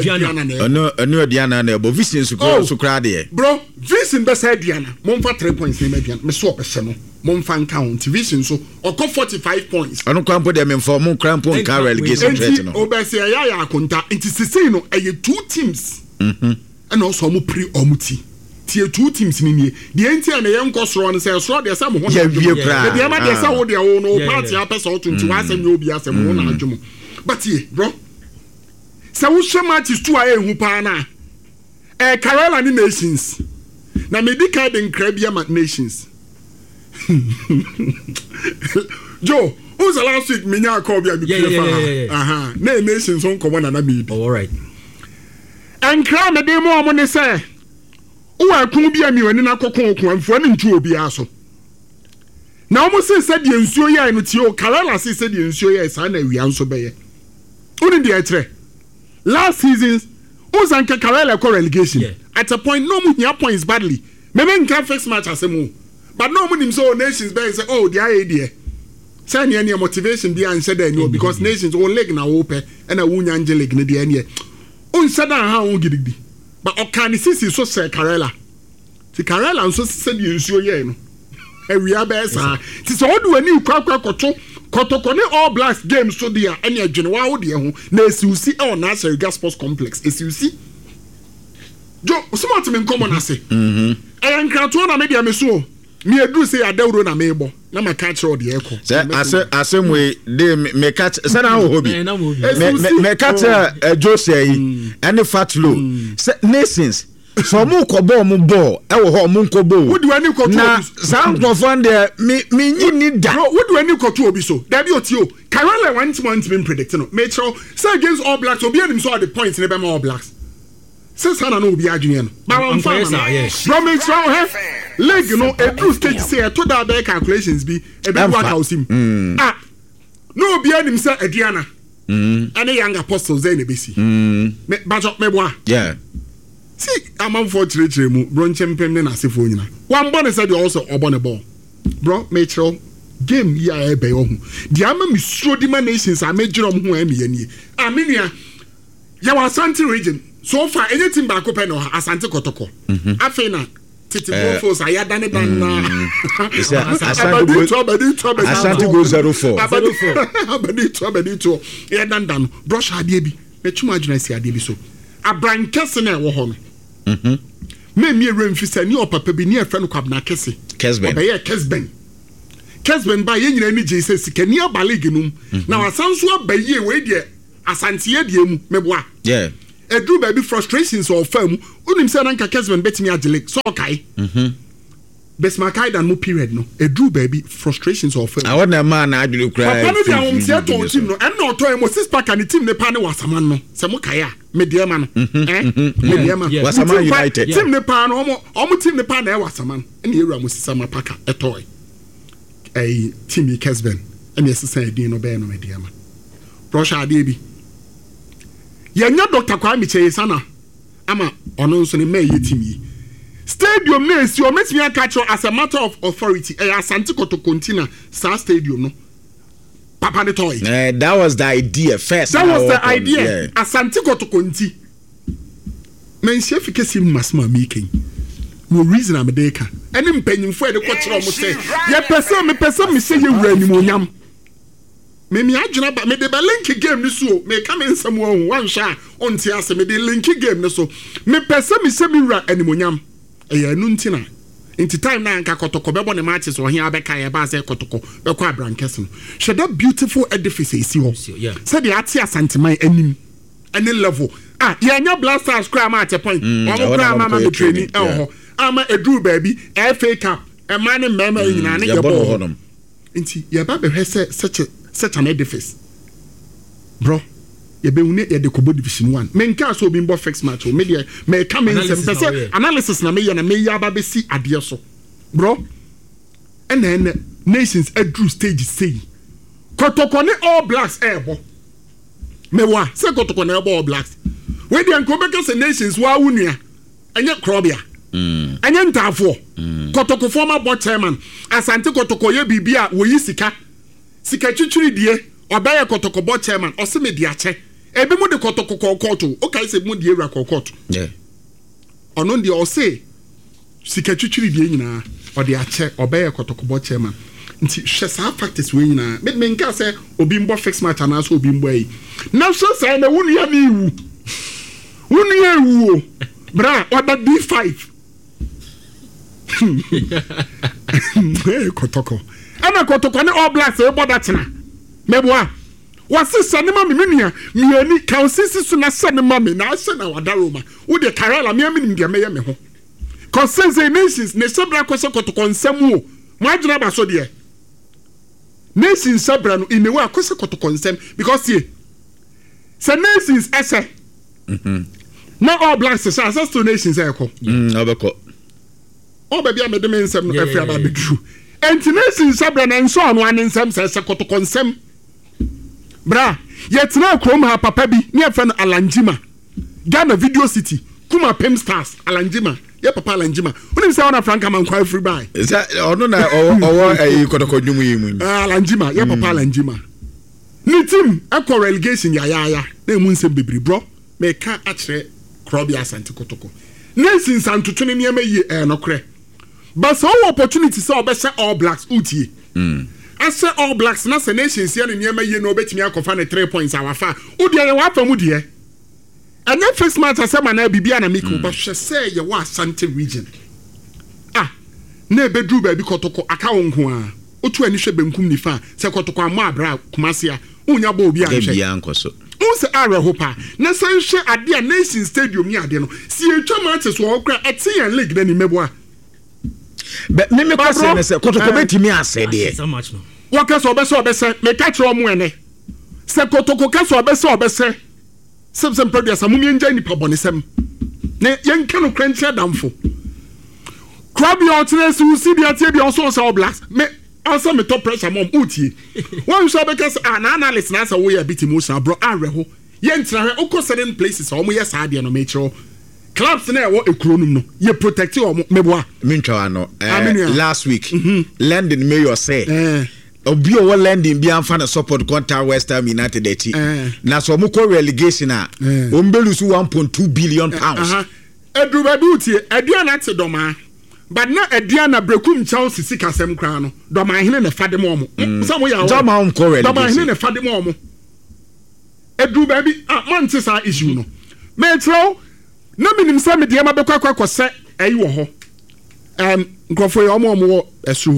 Ono Diana neighbor Vision so kra de. Bro, Vision be say Diana. Momfa 3 points ni me Diana. Me so opese no. Momfan count Vision so oko 45 points. Ono kwampo dem inform crampo nka relegation threat no. Obese ya akonta nti sisi no eye two teams. And also mo pre omuti. Tie two teams ni nie. The enti na ye nkosoro no say so de say mo ho. Ya wie kra. The ma de say wo de wo no party apesa 21 asem you obi asem wo na adwemo. But ye bro. Say wo hwe matches to aye hu pa na. Karela ni Nations. Na medical den krabia Nations. Joe, who's the last week? Minya call me. Yeah. Nations on come on and I all right. And cram a demo money say. Oh, I couldn't be a new and in a cocoon and for an two be also. Now, almost said the ensuya and with your Karala said the ensuya is an we answer by it. Only the last season, who's Uncle Karala call relegation at a point no more points badly. Maybe can't fix match as a move. But no one so Nations bay say, oh, the idea. Send any motivation behind said no because Nations all leg now open and a wound angel leg in the end. Unsaid how won't get it. But Okani Sisi so say Karela. The Karela and so said you sure yen. And we are best. Tis all do a new Kotokone All Blacks games so dear any general dear who you see our Nasser Gas Sports Complex. As you see. Joe, smart men common I say. And Kratona media meso. Me do say adawro na mebo na ma catch all the echo say asem we dey me catch say na hobby me catch Jose any fat low say Nations so mu kobo mu ball e wo ho mu nkobo wo do ani koto na sound of one there me nyini da wo do ani koto obi so da bi otio Karela want been predicting no make sure say against All Blacks obi anim so the points in the All Blacks. Since I know be adwene no ba won fa yes from so leg no a blue stage say to that their calculations be e be work house him no be anim say aduana any Young Apostles there na be see me bajo me boa yeah see am for chire mu bro nchempem ne na asefo nyina one born said also obon ball bro make sure game ya e be ho di ama me suro di Nations amejiro m ho am ye nie amenia ya wa Asante region so far anything back up no Asante Kotoko afena titi go force ayada ne dan na Asante go 04 abadi to ya dan dan brush ade bi na twuma adwuna si ade bi so abrankese na wo ho no me remfisa ni opapa bi ni efra no kwabna kese Kesben obeye Kesben Kesben ba ye nyina ni je se sikani aba league num na wasanso aba ye we de asante ye de mu meboa yeah edru ba bi frustrations of fam unim se na nka Kesben betimi agile so kai besmakai dan mo period no edru ba bi frustrations of fam I want a man na adwule kra papa no dia won se to team no en no to e mo six pack and team ne pa ne wasaman no se mo kai a mediama no mediama Wasaman United team ne pa no omo team ne pa na e wasaman ene ewura mo sisama paka etoy a team Kesben and yes say din no be no mediama Russia ade bi yenya Dr. Kwame Cheyesana ama ono nso ne may team yi stadium na esi o metimi aka cho as a matter of authority Asante Kotoko Container sa stadium no papa the toy that was the idea first that was the idea Asante Kotoko Conti men chef kesim masma making no reason am dey ka ene mpanyimfo e de kwotro mo say ye person me say ye wura ni monyam me adwuna ba me de ba link game ni so me ka me nsam won wan sha onti ase me de link game ni so me person me say me wura animonyam eya nu ntina inti time na nka Kotoko bebo ne matches o hia abeka ye ba say Kotoko beko abrankes no she that beautiful edifice isi ho say the ati asanteman anim any level ye nya blasters cry ma at point o cry ma me training ho ama edru baby FA Cup e man mema nyina ne ye bo nti ye ba be hwese such an edifice bro ye be une ye de Kobo Division 1 men ka so bi mbo fix match o me de me come in some analysis na me ye na me ya ba be si ade so bro and nations edru stage say Kotoko ne All Blacks ebo me wa say Kotoko ne All Blacks we de nko be ka nations wa wunua anya krobia anya ntafo Kotoko former board chairman Asante Kotoko ye bibia wo yi sika twitwiri die obaye Kotoko board chairman o se me di ache ebe mu de Kotoko kokoto o kai se mu di ewra kokoto yeah ono ndi o se sika twitwiri die nyina o de ache obaye Kotoko board chairman nti hwe sa practice we nyina me nka se obi mbo fix match na so obi mbo yi na so say na wunu ya na ewu bra oda D5 Kotoko ana Kotoko ne All Blacks e boda tena meboa wase sanema me nua me ani kansisi so na sanema me na ase na wadaroma wo de karala me amini de meye me ho consensus nations ne sabra kwese Kotoko nsem o mo adwuna ba so de nations sabra no imewe akwese Kotoko nsem because see se nations ese na All Blacks say access to nations e ko obeko o baby amede me nsem no afia ba bedru nations sabra na nso anu an nsem se Kotoko nsem bra yetina krom ha papa bi ne afa no Alanjima Ghana Video City Kuma Pem Stars Alanjima ye papa Alanjima unim say ona Franka man kwa free buy ono na owo Kotoko nyumu yimu Alanjima ye papa Alanjima ni team akọ relegation ya na emu nsem bebri bro me ka akire Krobia Asante Kotoko nations antoto ne niam yi no kre but so opportunity say obese All Blacks utie ase All Blacks na se nations ya ne niam yi no obetimi akofa ne 3 points awafa udi ye wafa mu de and that first match asema na bibia na miko but she say ye wa Asante region na bedru ba bi Kotoko aka wonko a otu ani hwe benkum ni fa se Kotoko amma abra kumase a unya ba obi a hwe unse are hopa na sanhwe ade a Nation Stadium ni ade no si etwa matches wo kra etian league na ni meboa me kwase ne se Kotoko betimi ase de so much no waka so obese me ka kire omo ene se Kotoko ka so obese sem producer mumie nja ni pabonesem ne yenka no kranche damfo Krabia otene si usi dia tie bia so All Blacks me also me top pressure mom utie one so because an analyst na say we a bit emotional bro areho yentra he certain places o mo yes ade no me kiro clubs na wo ekronum no ye protect o meboa mentwa no last week London mayor say obi o London bi amfa na support contact West Ham United eti na so mo ko relegation a o mbelu su 1.2 billion pounds edu ba utie edu na te doma but na Adriana Brekum Chelsea sika sem kra no do man hene ne fade mo mo so mo ya do man ko relegation do man hene ne fade mo mo edu ba bi man ti sa issue no me tro na minim se me de ma be kwakwa se ayi wo ho nkrofo ye omo wo esuro yi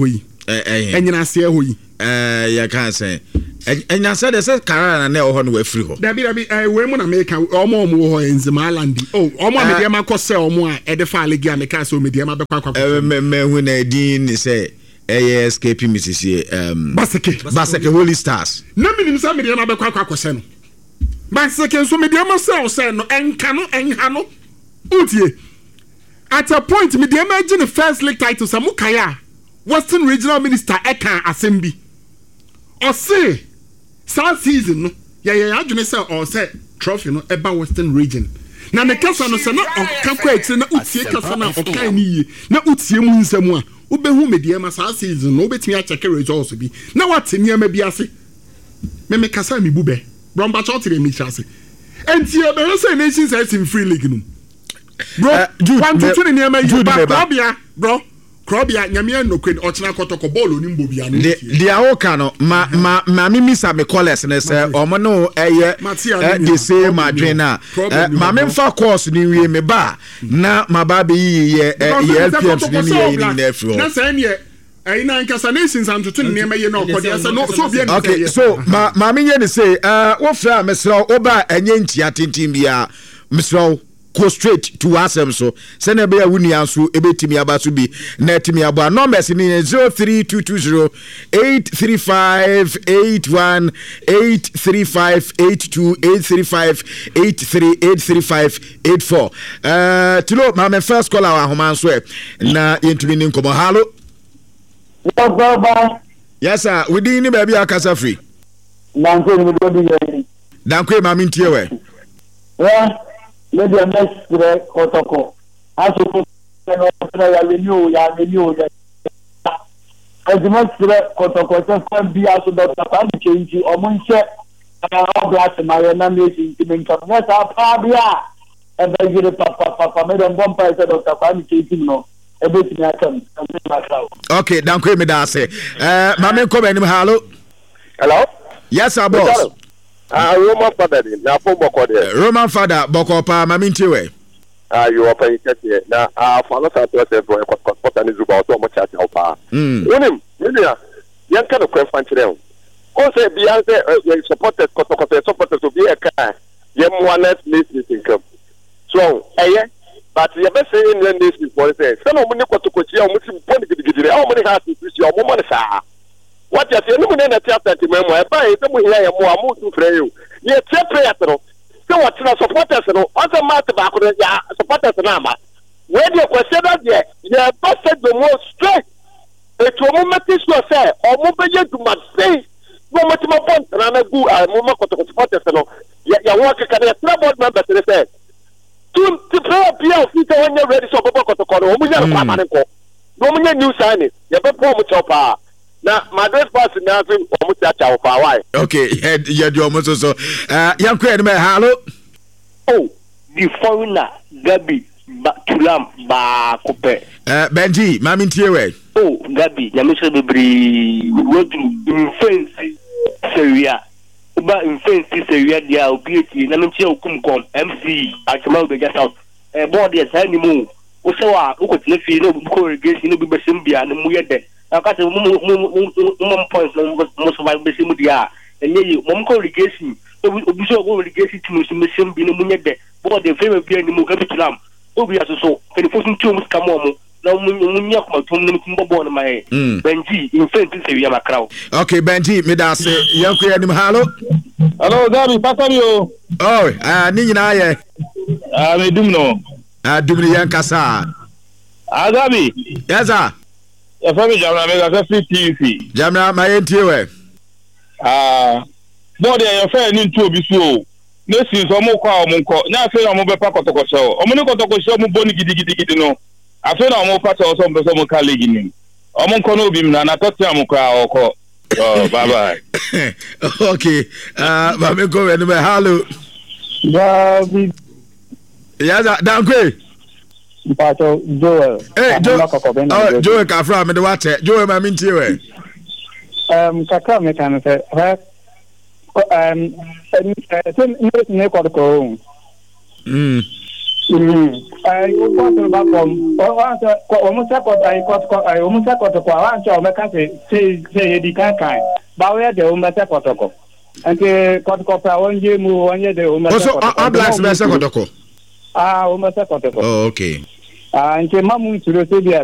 Enyina se ho yi. Ya kan say. Enya said they say Carana na ho no afiri ho. Dabi we mu na make omo ho enzima landi. Oh, omo media ma ko se omo a e de fa alegi a make so media ma be kwa me hu na din ni say escape Mrs. Baseke Holy Stars. Na minim sa media ma be kwa se no. Baseke so media ma se no enka no enha no. Utie. At a point media ma gi the first league title Samukaya Western Regional Minister Eka Asembi. Or say South season no ya adwene say or say trophy no eba Western region na me kasa no say na okakwa etire na utie kasa na okan ni yi na utie mu nsemu a ubehu medie ma South season no obetimi a check results bi na wateni ma bi ase me kasa mi bube bromba chotere mi chase enti e be say nation say in free league no bro want to tune ni ma yi bro Krobia nyamia no kwen ochina kotoko ball oni mbobia no the awoka no ma mimisa me college ne say omo no the same adrena ma me fa course ni wie me ba na ma ba be ye LPMs ni ye ni na afro na say ne na nkasa nations am to ne ma ye no okode say no so bia okay so ma me ye ne say wo fra mesra oba enye ntia tintim bia mesra go straight to asem so send be a wuni anso ebetimi abaso bi na etimi abo numbers ni 03220 835 81 835 82 835 83 835 84 tilo ma me first call our home so na yentumi ni nkomo hallo yes sir we din ni baby akasa free Dankwe ni do di Dankwe ma mi ntie we maybe a next protocol. As you ya renew ya. As the next protocol, just be as Dr. Pan change or Munche Blast Mariana Nation to make up. Yes, our Pabia. And then you Papa made a bomb price of Dr. Pan changing no. Everything I can. Okay, Dankwe me da say. Mame come any hello. Hello? Yes, sir, boss. Roman father na phone boko there. Roman father boko pa mami ntiwe. You are paying here. Na for no say to say boy ko ni zuba to mo chat how pa. Wonim, media. Yan kan ko fan kire o. O say bia say supporters ko supporters to be a car. Ye mo next list income. So, but you be saying in this before say, "Say no mo ni ko chi o mo ti pon gidigidi. O mo ni ha ti o mo mo sa." What you say? No one na theatre team mo. E ba e se mo hia ye mo amu tu frɛ you. Ye tie prayer no. So what na supporters no. O se mat ba ko ya supporters na ma. We dey question that there. Ye ba say the most straight. E to mo meti so say o mo be ye du ma say. No mo ti mo pon na na gu mo ma ko to supporters no. Ya work ka na three board members say. To play bia o fit when you ready so bo ko to ko no. Mo ya ko ma ne ko. No mo nya new signing. Ye be po mo chopa. Na my great person now think almost that our why. Okay, yeah, you almost so. Young queen, hello. Oh, the foreigner Gabi Tulam ba Coupe. Benji, Mami Tiewe. Oh, Gabi, Yamisha Bibri, we go to fence Syria. Uba in fence Syria, they are beauty. Naminchi Okumcom, MC, Akamal the Gas House. A body as animal. Osawa, who could live in no corrugation, no be Simbia, and Muyade. Akase points most of my basic media and ye mom corrugation obi so go irrigation to mission bi no munye de but the favor bi ani mu ka bitulam obi aso 24 tum come on na munye ko tum no timbo no mai Benji in fact say we am crowd. Okay, Benji me da say yanko anim hello Gabi Patario. Oh ni nyina ye me dum no dum yankasa Gabi yes sir. Ya family Jamra mega free TV. Jamra ma yentiewe. Board ya fa ni ntu obi so. Na si so mo kwa mo nko. Na afi na mo be pa kotokosho. O mo ni kotokosho mo boni gidigidi no. Afi na mo pa so mo be so mo ka legi ni. O mo nko no obi na na totia mo kwa oko. Oh bye bye. Okay. Ba me go we no hello. David. Yes, Dankwe. Pato Joel. Hey, Joel Kafra me de wate. Joel ma mintie we. Kaka me kan say ne ko ko. Okay. Nke mamu nturo so bia